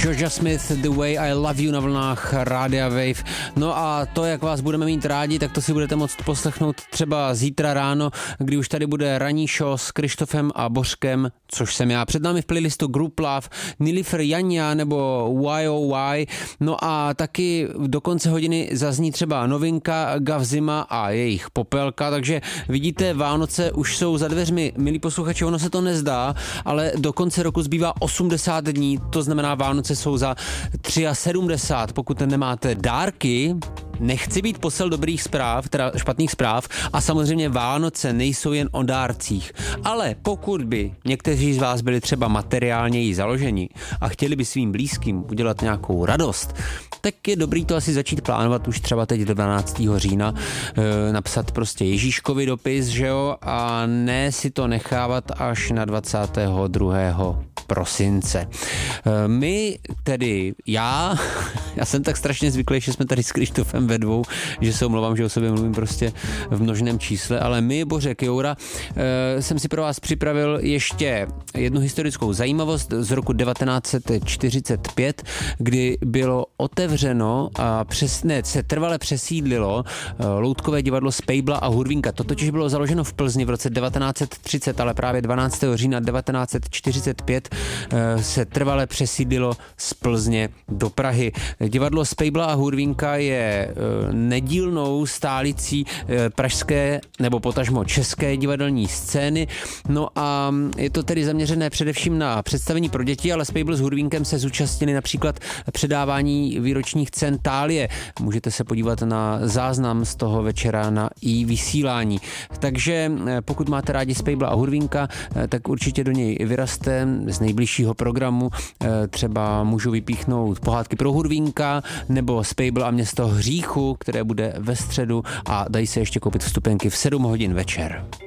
Georgia Smith, The Way I Love You na vlnách Rádia Wave. No a to, jak vás budeme mít rádi, tak to si budete moct poslechnout třeba zítra ráno, kdy už tady bude ranní show s Krištofem a Bořkem, což jsem já. Před námi v playlistu Group Love, Nilüfer Janja nebo YOY. No a taky do konce hodiny zazní třeba novinka Gavzima a jejich Popelka, takže vidíte, Vánoce už jsou za dveřmi. Milí posluchači, ono se to nezdá, ale do konce roku zbývá 80 dní, to znamená Vánoce jsou za 73. Pokud nemáte dárky, nechci být posel dobrých zpráv, teda špatných zpráv, a samozřejmě Vánoce nejsou jen o dárcích. Ale pokud by někteří z vás byli třeba materiálněji založeni a chtěli by svým blízkým udělat nějakou radost, tak je dobrý to asi začít plánovat už třeba teď do 12. října, napsat prostě Ježíškovi dopis, že jo, a ne si to nechávat až na 22. prosince. My tedy, já jsem tak strašně zvyklý, že jsme tady s Krištofem ve dvou, že se omlouvám, že o sobě mluvím prostě v množném čísle, ale my, Bořek, Joura, jsem si pro vás připravil ještě jednu historickou zajímavost z roku 1945, kdy bylo otevřeno a se trvale přesídlilo loutkové divadlo Spejbla a Hurvínka. To totiž bylo založeno v Plzni v roce 1930, ale právě 12. října 1945 se trvale přesídlilo z Plzně do Prahy. Divadlo Spejbla a Hurvínka je nedílnou stálicí pražské nebo potažmo české divadelní scény. No a je to tedy zaměřené především na představení pro děti, ale Spejbl s Hurvínkem se zúčastnili například předávání výročních cen Thálie. Můžete se podívat na záznam z toho večera na iVysílání. Takže pokud máte rádi Spejbla a Hurvínka, tak určitě do něj vyraste z nejbližšího programu. Třeba můžu vypíchnout Pohádky pro Hurvínka nebo Spejbl a město hříchu, které bude ve středu, a dají se ještě koupit vstupenky v 7 hodin večer.